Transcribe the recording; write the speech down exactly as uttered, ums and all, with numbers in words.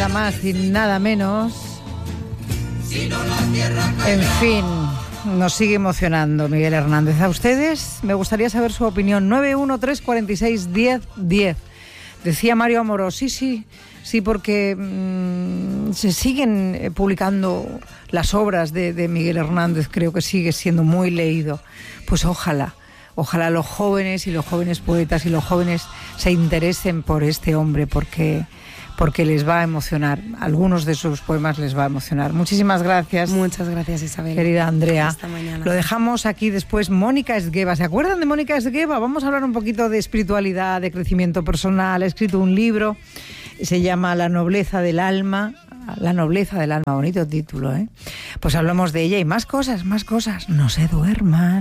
nada más y nada menos. En fin, nos sigue emocionando Miguel Hernández. A ustedes me gustaría saber su opinión. nueve uno tres cuatro seis diez diez. Decía Mario Amorós, sí, sí, sí, porque mmm, se siguen publicando las obras de, de Miguel Hernández, creo que sigue siendo muy leído. Pues ojalá, ojalá los jóvenes y los jóvenes poetas y los jóvenes se interesen por este hombre, porque, porque les va a emocionar. Algunos de sus poemas les va a emocionar. Muchísimas gracias. Muchas gracias, Isabel. Querida Andrea. Hasta mañana. Lo dejamos aquí después. Mónica Esgueva. ¿Se acuerdan de Mónica Esgueva? Vamos a hablar un poquito de espiritualidad, de crecimiento personal. Ha escrito un libro, se llama La nobleza del alma. La nobleza del alma, bonito título, ¿eh? Pues hablamos de ella y más cosas, más cosas. No se duerman.